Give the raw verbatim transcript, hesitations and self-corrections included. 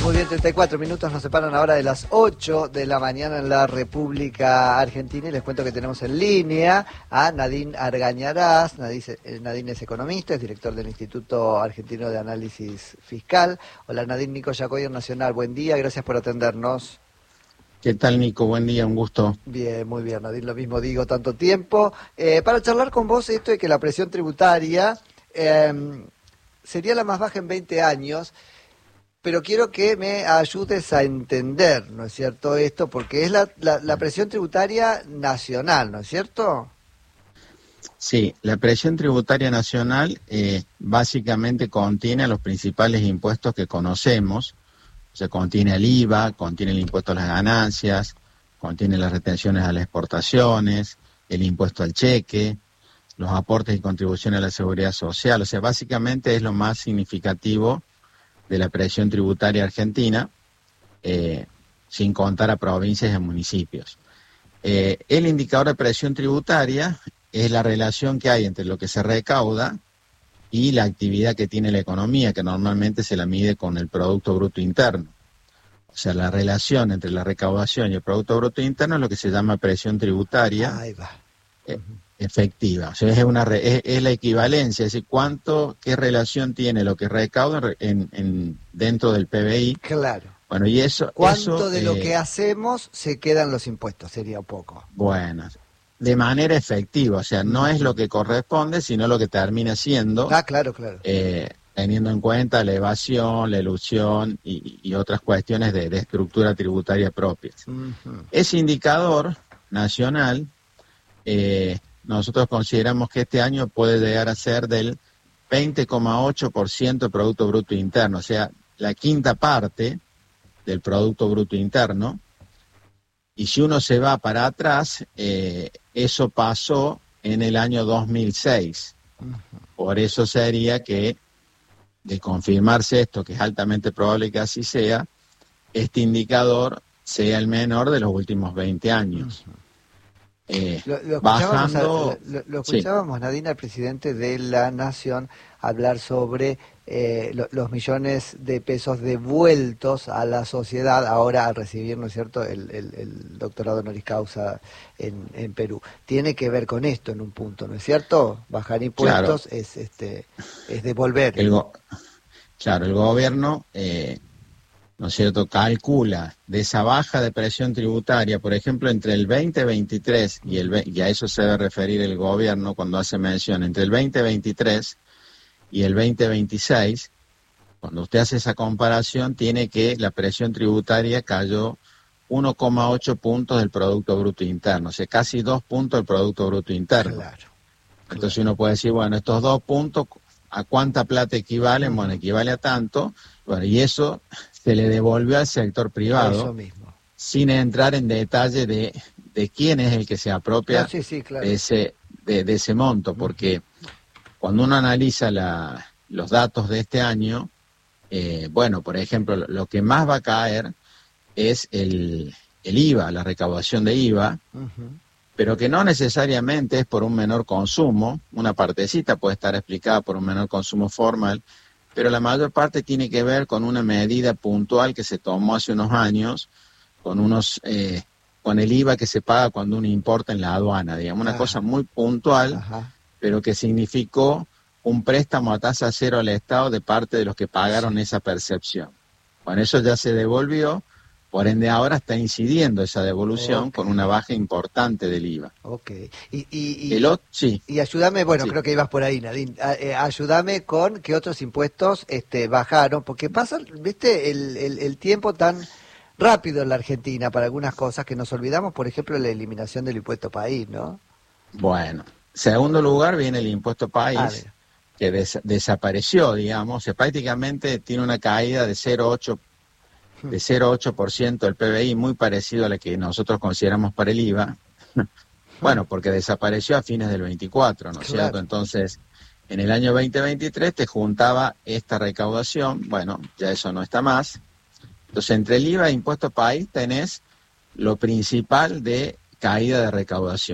Muy bien, treinta y cuatro minutos nos separan ahora de las ocho de la mañana en la República Argentina y les cuento que tenemos en línea a Nadine Argañarás. Nadine es economista, es director del Instituto Argentino de Análisis Fiscal. Hola Nadine, Nico Yacoyer Nacional, buen día, gracias por atendernos. ¿Qué tal, Nico? Buen día, un gusto. Bien, muy bien, Nadine, lo mismo digo, tanto tiempo. Eh, para charlar con vos esto de que la presión tributaria eh, sería la más baja en veinte años, pero quiero que me ayudes a entender, ¿no es cierto, esto? Porque es la, la, la presión tributaria nacional, ¿no es cierto? Sí, la presión tributaria nacional eh, básicamente contiene los principales impuestos que conocemos. O sea, contiene el I V A, contiene el impuesto a las ganancias, contiene las retenciones a las exportaciones, el impuesto al cheque, los aportes y contribuciones a la seguridad social. O sea, básicamente es lo más significativo de la presión tributaria argentina, eh, sin contar a provincias y a municipios. Eh, el indicador de presión tributaria es la relación que hay entre lo que se recauda y la actividad que tiene la economía, que normalmente se la mide con el Producto Bruto Interno. O sea, la relación entre la recaudación y el Producto Bruto Interno es lo que se llama presión tributaria. Ahí va. Eh, efectiva. O sea, es, una re, es, es la equivalencia, es decir, cuánto, qué relación tiene lo que recauda en, en, dentro del P B I. Claro. Bueno, y eso... ¿Cuánto eso, de eh, lo que hacemos se quedan los impuestos? Sería un poco. Bueno, de manera efectiva, o sea, no es lo que corresponde, sino lo que termina siendo. Ah, claro, claro. Eh, teniendo en cuenta la evasión, la elusión y, y otras cuestiones de, de estructura tributaria propias. Uh-huh. Ese indicador nacional, eh, nosotros consideramos que este año puede llegar a ser del veinte coma ocho por ciento del Producto Bruto Interno, o sea, la quinta parte del Producto Bruto Interno. Y si uno se va para atrás, eh, eso pasó en el año dos mil seis. Uh-huh. Por eso sería que, de confirmarse esto, que es altamente probable que así sea, este indicador sea el menor de los últimos veinte años. Uh-huh. Eh, lo, lo bajando, a, lo, lo escuchábamos, sí. Nadine, al presidente de la Nación, hablar sobre eh, lo, los millones de pesos devueltos a la sociedad ahora al recibir, ¿no es cierto?, el, el, el doctorado honoris causa en, en Perú. Tiene que ver con esto en un punto, ¿no es cierto? Bajar impuestos, claro, es este es devolver. El go- claro, el gobierno... Eh, ¿no es cierto?, calcula de esa baja de presión tributaria, por ejemplo, entre el veinte veintitrés y el y a eso se debe referir el gobierno cuando hace mención, entre el veinte veintitrés y el veinte veintiséis, cuando usted hace esa comparación, tiene que la presión tributaria cayó uno coma ocho puntos del Producto Bruto Interno, o sea, casi dos puntos del Producto Bruto Interno. Claro, claro. Entonces uno puede decir, bueno, estos dos puntos, ¿a cuánta plata equivalen? Uh-huh. Bueno, equivale a tanto, bueno, y eso se le devolvió al sector privado, eso mismo, sin entrar en detalle de, de quién es el que se apropia no, sí, sí, claro. de, ese, de, de ese monto, porque uh-huh. cuando uno analiza la, los datos de este año, eh, bueno, por ejemplo, lo, lo que más va a caer es el, el I V A, la recaudación de I V A, uh-huh. pero que no necesariamente es por un menor consumo, una partecita puede estar explicada por un menor consumo formal, pero la mayor parte tiene que ver con una medida puntual que se tomó hace unos años, con unos eh, con el I V A que se paga cuando uno importa en la aduana, digamos, una ah. cosa muy puntual, Ajá. pero que significó un préstamo a tasa cero al Estado de parte de los que pagaron sí. esa percepción. Bueno, eso ya se devolvió, por ende ahora está incidiendo esa devolución okay. con una baja importante del I V A. Ok. Y, y, y, El otro, sí. y ayúdame, bueno, sí. creo que ibas por ahí, Nadine, a, eh, ayúdame con qué otros impuestos este, bajaron, porque pasa, viste, el, el, el tiempo tan rápido en la Argentina para algunas cosas que nos olvidamos, por ejemplo, la eliminación del impuesto país, ¿no? Bueno, segundo lugar viene el impuesto país, ah, que des, desapareció, digamos, o sea, prácticamente tiene una caída de cero coma ocho de cero coma ocho por ciento del P B I, muy parecido a la que nosotros consideramos para el I V A. Bueno, porque desapareció a fines del veinticuatro, ¿no es claro. cierto? Entonces, en el año veinte veintitrés te juntaba esta recaudación, bueno, ya eso no está más. Entonces, entre el I V A e impuesto país tenés lo principal de caída de recaudación.